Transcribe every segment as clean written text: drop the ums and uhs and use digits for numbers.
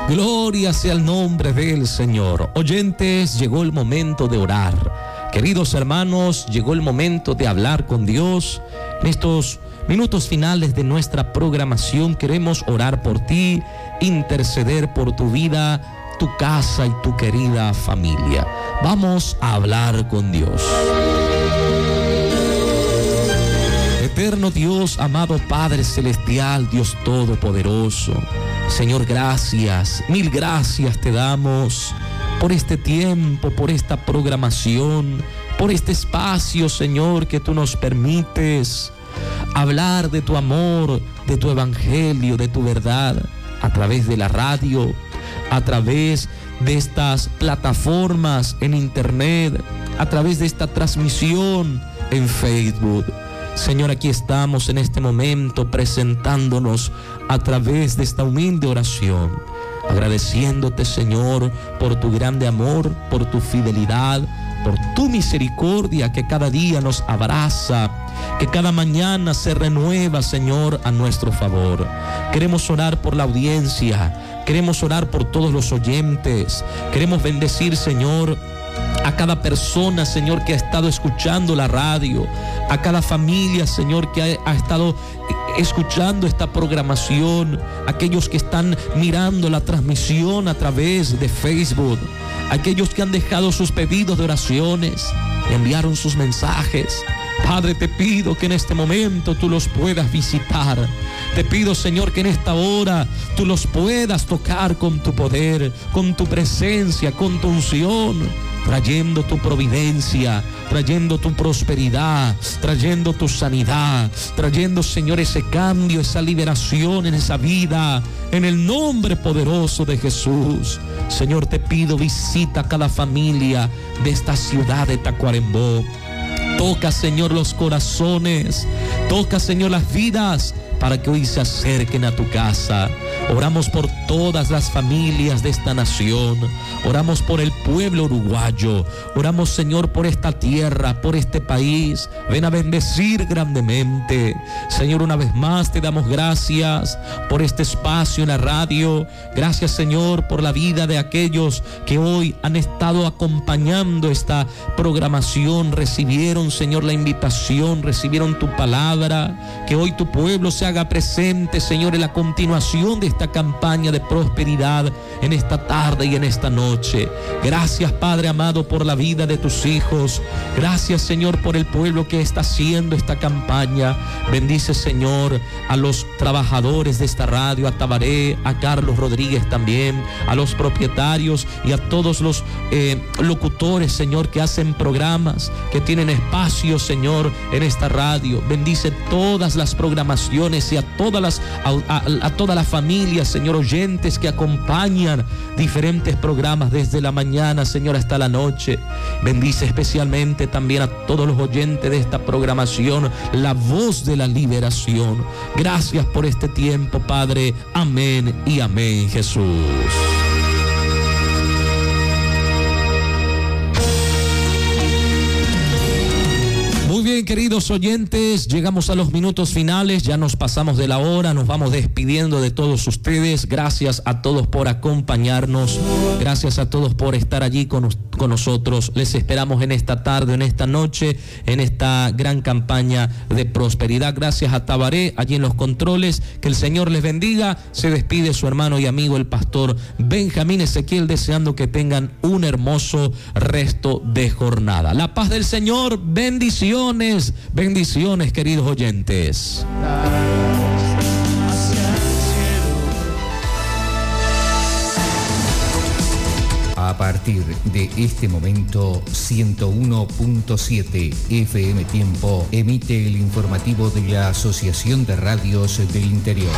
Gloria sea el nombre del Señor. Oyentes, llegó el momento de orar. Queridos hermanos, llegó el momento de hablar con Dios. En estos minutos finales de nuestra programación queremos orar por ti, interceder por tu vida, tu casa y tu querida familia. Vamos a hablar con Dios. Eterno Dios, amado Padre Celestial, Dios Todopoderoso, Señor, gracias, mil gracias te damos por este tiempo, por esta programación, por este espacio, Señor, que tú nos permites hablar de tu amor, de tu evangelio, de tu verdad, a través de la radio, a través de estas plataformas en internet, a través de esta transmisión en Facebook. Señor, aquí estamos en este momento presentándonos a través de esta humilde oración, agradeciéndote, Señor, por tu grande amor, por tu fidelidad, por tu misericordia que cada día nos abraza, que cada mañana se renueva, Señor, a nuestro favor. Queremos orar por la audiencia, queremos orar por todos los oyentes, queremos bendecir, Señor, a cada persona, Señor, que ha estado escuchando la radio, a cada familia, Señor, que ha estado escuchando esta programación, aquellos que están mirando la transmisión a través de Facebook, aquellos que han dejado sus pedidos de oraciones, enviaron sus mensajes. Padre, te pido que en este momento tú los puedas visitar. Te pido, Señor, que en esta hora tú los puedas tocar con tu poder, con tu presencia, con tu unción, trayendo tu providencia, trayendo tu prosperidad, trayendo tu sanidad, trayendo, Señor, ese cambio, esa liberación en esa vida, en el nombre poderoso de Jesús. Señor, te pido, visita a cada familia de esta ciudad de Tacuarembó. Toca, Señor, los corazones, toca, Señor, las vidas, para que hoy se acerquen a tu casa. Oramos por todas las familias de esta nación, oramos por el pueblo uruguayo, oramos, Señor, por esta tierra, por este país. Ven a bendecir grandemente. Señor, una vez más te damos gracias por este espacio en la radio. Gracias, Señor, por la vida de aquellos que hoy han estado acompañando esta programación, recibieron, Señor, la invitación, recibieron tu palabra. Que hoy tu pueblo se haga presente, Señor, en la continuación de esta campaña de prosperidad en esta tarde y en esta noche. Gracias, Padre amado, por la vida de tus hijos. Gracias, Señor, por el pueblo que está haciendo esta campaña. Bendice, Señor, a los trabajadores de esta radio, a Tabaré, a Carlos Rodríguez también, a los propietarios y a todos los locutores, Señor, que hacen programas, que tienen espacios, Señor, en esta radio. Bendice todas las programaciones y a todas las familias, Señor, oyentes que acompañan diferentes programas desde la mañana, Señor, hasta la noche. Bendice especialmente también a todos los oyentes de esta programación, La Voz de la Liberación. Gracias por este tiempo, Padre. Amén y amén, Jesús. Muy bien, queridos oyentes, llegamos a los minutos finales, ya nos pasamos de la hora, nos vamos despidiendo de todos ustedes. Gracias a todos por acompañarnos, gracias a todos por estar allí con nosotros. Les esperamos en esta tarde, en esta noche, en esta gran campaña de prosperidad. Gracias a Tabaré, allí en los controles. Que el Señor les bendiga. Se despide su hermano y amigo, el pastor Benjamín Ezequiel, deseando que tengan un hermoso resto de jornada. La paz del Señor, bendiciones. Bendiciones, queridos oyentes. A partir de este momento, 101.7 FM Tiempo emite el informativo de la Asociación de Radios del Interior.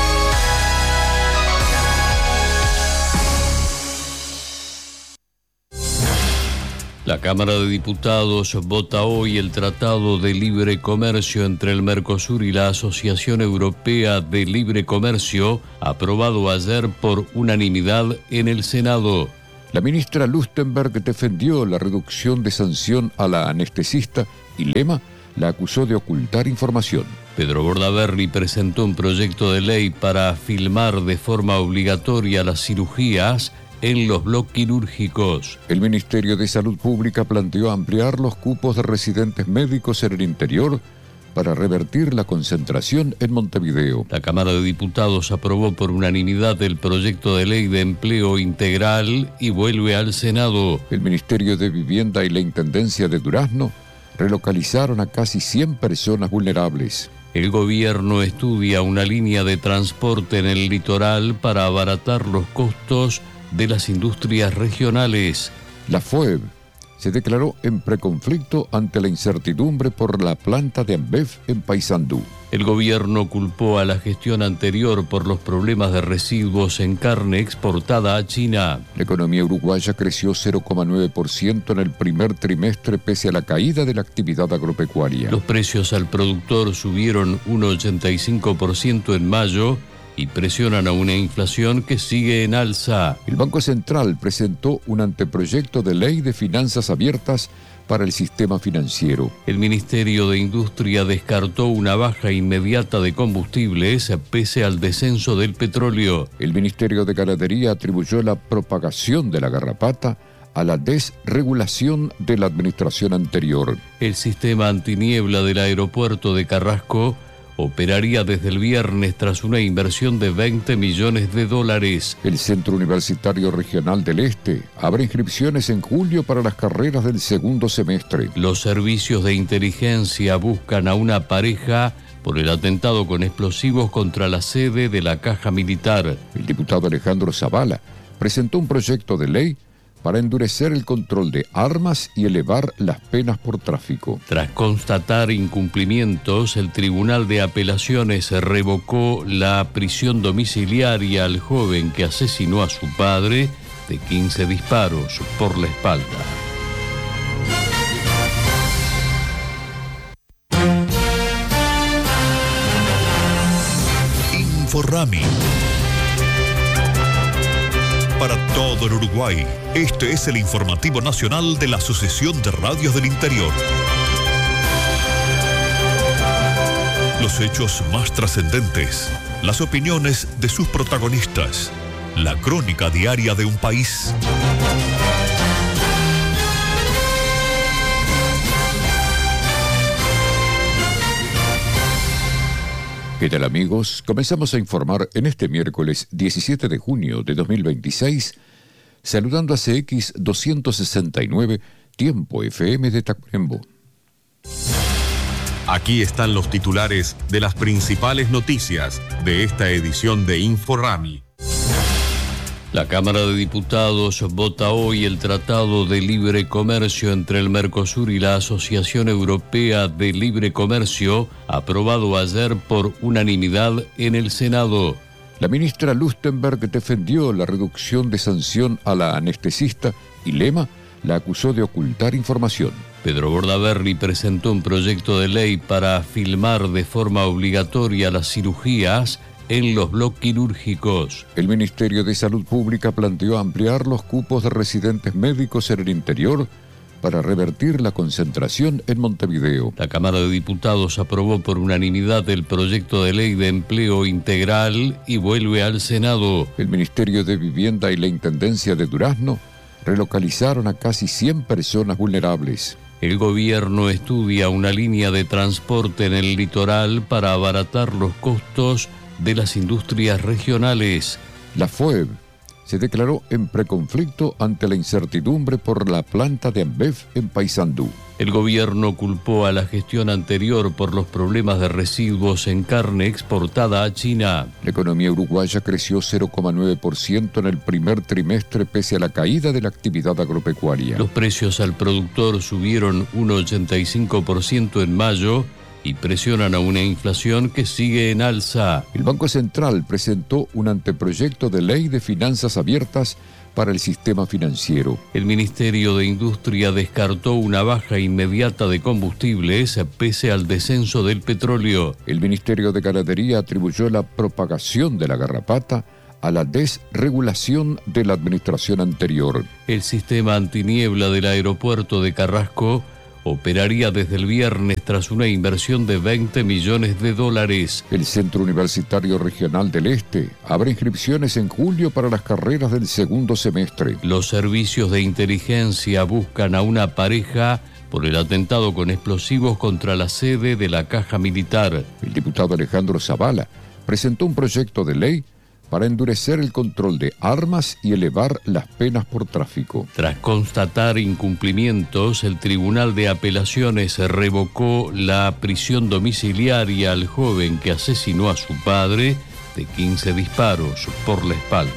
La Cámara de Diputados vota hoy el Tratado de Libre Comercio entre el Mercosur y la Asociación Europea de Libre Comercio, aprobado ayer por unanimidad en el Senado. La ministra Lustenberg defendió la reducción de sanción a la anestesista y Lema la acusó de ocultar información. Pedro Bordaberry presentó un proyecto de ley para filmar de forma obligatoria las cirugías en los bloques quirúrgicos. El Ministerio de Salud Pública planteó ampliar los cupos de residentes médicos en el interior para revertir la concentración en Montevideo. La Cámara de Diputados aprobó por unanimidad el proyecto de ley de empleo integral y vuelve al Senado. El Ministerio de Vivienda y la Intendencia de Durazno relocalizaron a casi 100 personas vulnerables. El gobierno estudia una línea de transporte en el litoral para abaratar los costos de las industrias regionales. La FOEB se declaró en preconflicto ante la incertidumbre por la planta de Ambev en Paysandú. El gobierno culpó a la gestión anterior por los problemas de residuos en carne exportada a China. La economía uruguaya creció 0,9% en el primer trimestre pese a la caída de la actividad agropecuaria. Los precios al productor subieron un 85% en mayo y presionan a una inflación que sigue en alza. El Banco Central presentó un anteproyecto de ley de finanzas abiertas para el sistema financiero. El Ministerio de Industria descartó una baja inmediata de combustibles pese al descenso del petróleo. El Ministerio de Ganadería atribuyó la propagación de la garrapata a la desregulación de la administración anterior. El sistema antiniebla del aeropuerto de Carrasco operaría desde el viernes tras una inversión de $20 millones. El Centro Universitario Regional del Este abre inscripciones en julio para las carreras del segundo semestre. Los servicios de inteligencia buscan a una pareja por el atentado con explosivos contra la sede de la Caja Militar. El diputado Alejandro Zavala presentó un proyecto de ley para endurecer el control de armas y elevar las penas por tráfico. Tras constatar incumplimientos, el Tribunal de Apelaciones revocó la prisión domiciliaria al joven que asesinó a su padre de 15 disparos por la espalda. Inforrami. Para todo el Uruguay, este es el informativo nacional de la Asociación de Radios del Interior. Los hechos más trascendentes, las opiniones de sus protagonistas, la crónica diaria de un país. ¿Qué tal, amigos? Comenzamos a informar en este miércoles 17 de junio de 2026, saludando a CX 269, Tiempo FM de Tacuarembó. Aquí están los titulares de las principales noticias de esta edición de Inforrami. La Cámara de Diputados vota hoy el Tratado de Libre Comercio entre el Mercosur y la Asociación Europea de Libre Comercio, aprobado ayer por unanimidad en el Senado. La ministra Lustenberg defendió la reducción de sanción a la anestesista y Lema la acusó de ocultar información. Pedro Bordaberry presentó un proyecto de ley para filmar de forma obligatoria las cirugías en los bloques quirúrgicos. El Ministerio de Salud Pública planteó ampliar los cupos de residentes médicos en el interior para revertir la concentración en Montevideo. La Cámara de Diputados aprobó por unanimidad el proyecto de ley de empleo integral y vuelve al Senado. El Ministerio de Vivienda y la Intendencia de Durazno relocalizaron a casi 100 personas vulnerables. El gobierno estudia una línea de transporte en el litoral para abaratar los costos de las industrias regionales. La FOEB se declaró en preconflicto ante la incertidumbre por la planta de Ambev en Paysandú. El gobierno culpó a la gestión anterior por los problemas de residuos en carne exportada a China. La economía uruguaya creció 0,9% en el primer trimestre pese a la caída de la actividad agropecuaria. Los precios al productor subieron un 85% en mayo y presionan a una inflación que sigue en alza. El Banco Central presentó un anteproyecto de ley de finanzas abiertas para el sistema financiero. El Ministerio de Industria descartó una baja inmediata de combustibles pese al descenso del petróleo. El Ministerio de Ganadería atribuyó la propagación de la garrapata a la desregulación de la administración anterior. El sistema antiniebla del aeropuerto de Carrasco operaría desde el viernes tras una inversión de $20 millones. El Centro Universitario Regional del Este abre inscripciones en julio para las carreras del segundo semestre. Los servicios de inteligencia buscan a una pareja por el atentado con explosivos contra la sede de la Caja Militar. El diputado Alejandro Zavala presentó un proyecto de ley para endurecer el control de armas y elevar las penas por tráfico. Tras constatar incumplimientos, el Tribunal de Apelaciones revocó la prisión domiciliaria al joven que asesinó a su padre de 15 disparos por la espalda.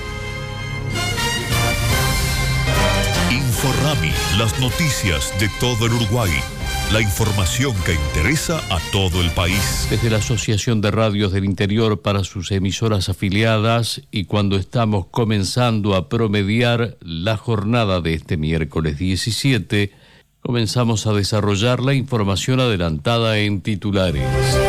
Inforrami, las noticias de todo el Uruguay. La información que interesa a todo el país. Desde la Asociación de Radios del Interior para sus emisoras afiliadas y cuando estamos comenzando a promediar la jornada de este miércoles 17, comenzamos a desarrollar la información adelantada en titulares.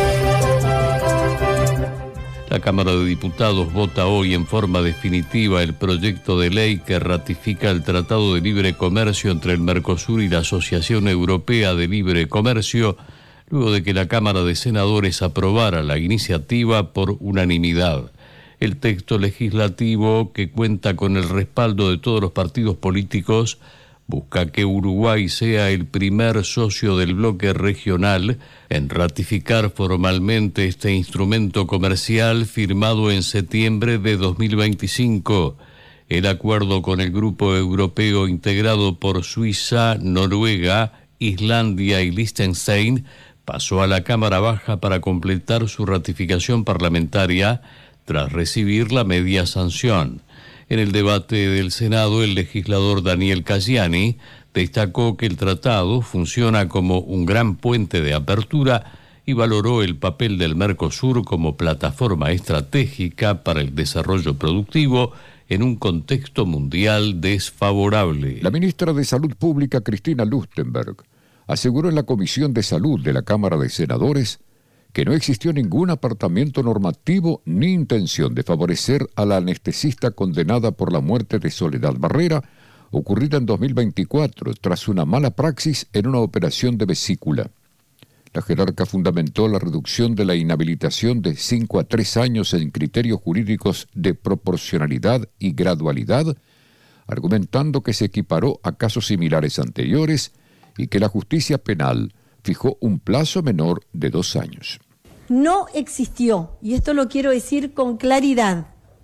La Cámara de Diputados vota hoy en forma definitiva el proyecto de ley que ratifica el Tratado de Libre Comercio entre el Mercosur y la Asociación Europea de Libre Comercio, luego de que la Cámara de Senadores aprobara la iniciativa por unanimidad. El texto legislativo, que cuenta con el respaldo de todos los partidos políticos, busca que Uruguay sea el primer socio del bloque regional en ratificar formalmente este instrumento comercial firmado en septiembre de 2025. El acuerdo con el grupo europeo integrado por Suiza, Noruega, Islandia y Liechtenstein pasó a la Cámara Baja para completar su ratificación parlamentaria tras recibir la media sanción. En el debate del Senado, el legislador Daniel Cayani destacó que el tratado funciona como un gran puente de apertura y valoró el papel del Mercosur como plataforma estratégica para el desarrollo productivo en un contexto mundial desfavorable. La ministra de Salud Pública, Cristina Lustenberg, aseguró en la Comisión de Salud de la Cámara de Senadores que no existió ningún apartamiento normativo ni intención de favorecer a la anestesista condenada por la muerte de Soledad Barrera, ocurrida en 2024 tras una mala praxis en una operación de vesícula. La jerarca fundamentó la reducción de la inhabilitación de 5 a 3 años en criterios jurídicos de proporcionalidad y gradualidad, argumentando que se equiparó a casos similares anteriores y que la justicia penal fijó un plazo menor de 2 años. No existió, y esto lo quiero decir con claridad,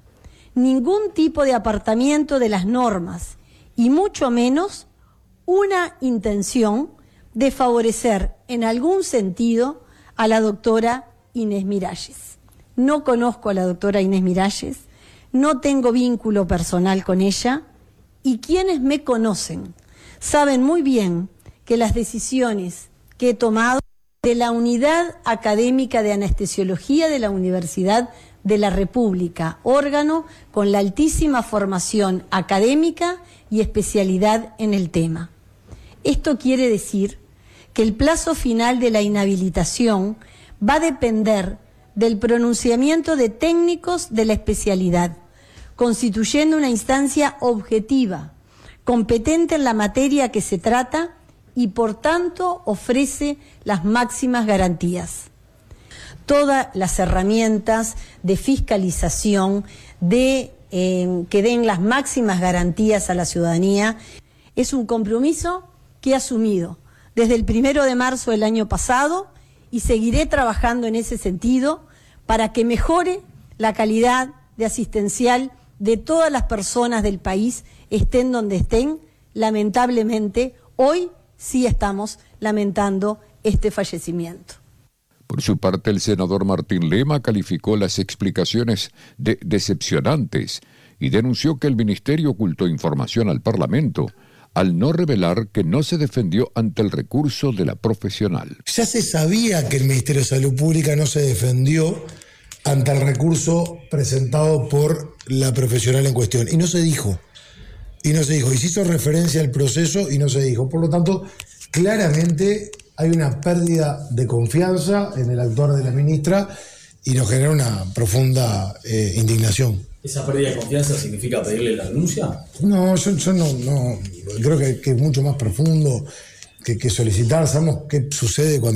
ningún tipo de apartamiento de las normas, y mucho menos una intención de favorecer en algún sentido a la doctora Inés Miralles. No conozco a la doctora Inés Miralles, no tengo vínculo personal con ella, y quienes me conocen saben muy bien que las decisiones que he tomado de la Unidad Académica de Anestesiología de la Universidad de la República, órgano con la altísima formación académica y especialidad en el tema. Esto quiere decir que el plazo final de la inhabilitación va a depender del pronunciamiento de técnicos de la especialidad, constituyendo una instancia objetiva, competente en la materia que se trata y por tanto ofrece las máximas garantías. Todas las herramientas de fiscalización, que den las máximas garantías a la ciudadanía, es un compromiso que he asumido desde el 1 de marzo del año pasado y seguiré trabajando en ese sentido para que mejore la calidad de asistencial de todas las personas del país, estén donde estén. Lamentablemente, hoy sí estamos lamentando este fallecimiento. Por su parte, el senador Martín Lema calificó las explicaciones de decepcionantes y denunció que el ministerio ocultó información al Parlamento al no revelar que no se defendió ante el recurso de la profesional. Ya se sabía que el Ministerio de Salud Pública no se defendió ante el recurso presentado por la profesional en cuestión. Y no se dijo. Y se hizo referencia al proceso y no se dijo. Por lo tanto, claramente hay una pérdida de confianza en el actuar de la ministra y nos genera una profunda indignación. ¿Esa pérdida de confianza significa pedirle la renuncia? No, yo no. Creo que es mucho más profundo. solicitar. Sabemos qué sucede cuando